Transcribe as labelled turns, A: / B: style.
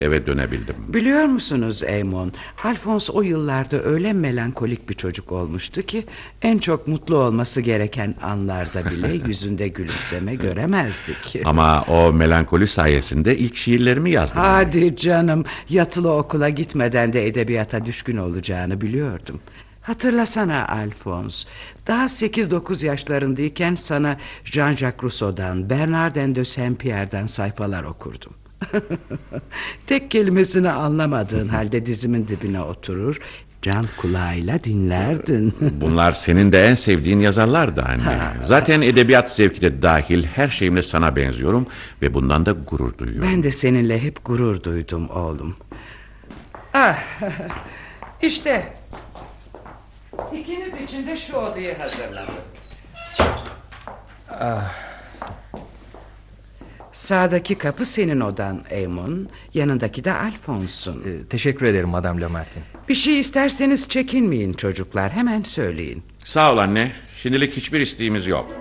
A: eve dönebildim.
B: Biliyor musunuz Eamon, Alphonse o yıllarda öyle melankolik bir çocuk olmuştu ki en çok mutlu olması gereken anlarda bile yüzünde gülümseme göremezdik.
A: Ama o melankoli sayesinde ilk şiirlerimi yazdım.
B: Hadi canım, yatılı okula gitmeden de edebiyata düşkün olacağını biliyordum. Hatırlasana Alphonse, daha 8-9 yaşlarındayken sana Jean-Jacques Rousseau'dan, Bernardin de Saint-Pierre'den sayfalar okurdum. Tek kelimesini anlamadığın halde dizimin dibine oturur, can kulağıyla dinlerdin.
A: Bunlar senin de en sevdiğin yazarlardı anne. Zaten edebiyat zevki de dahil her şeyimle sana benziyorum ve bundan da gurur duyuyorum.
B: Ben de seninle hep gurur duydum oğlum. İşte ikiniz için de şu odayı hazırladım. Sağdaki kapı senin odan Eamon, yanındaki de Alphonse'un.
C: Teşekkür ederim Madame Lamartine.
B: Bir şey isterseniz çekinmeyin çocuklar, hemen söyleyin.
A: Sağ ol anne. Şimdilik hiçbir isteğimiz yok.